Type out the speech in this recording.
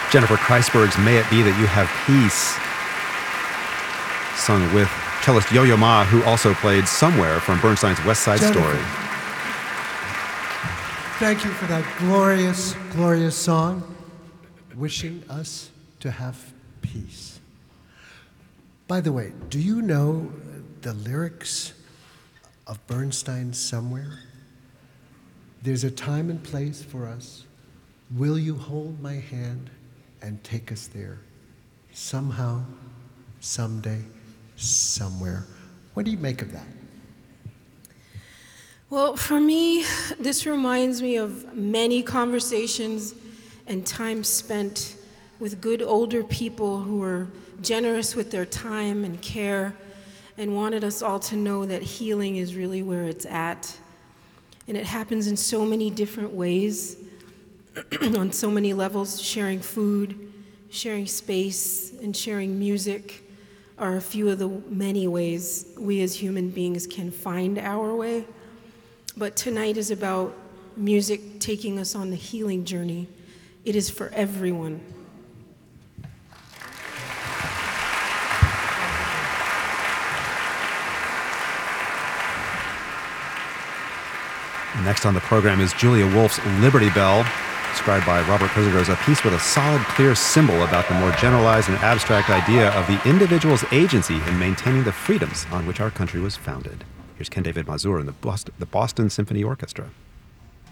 Jennifer Kreisberg's May It Be That You Have Peace, sung with cellist Yo-Yo Ma, who also played Somewhere from Bernstein's West Side Story. Thank you for that glorious, glorious song, wishing us to have peace. By the way, do you know the lyrics of Bernstein's Somewhere? There's a time and place for us. Will you hold my hand and take us there? Somehow, someday, somewhere. What do you make of that? Well, for me, this reminds me of many conversations and time spent with good older people who were generous with their time and care and wanted us all to know that healing is really where it's at. And it happens in so many different ways, on so many levels. Sharing food, sharing space, and sharing music are a few of the many ways we as human beings can find our way. But tonight is about music taking us on the healing journey. It is for everyone. Next on the program is Julia Wolf's Liberty Bell, described by Robert Pizzigro as a piece with a solid, clear symbol about the more generalized and abstract idea of the individual's agency in maintaining the freedoms on which our country was founded. Here's Ken David Mazur and the Boston Symphony Orchestra.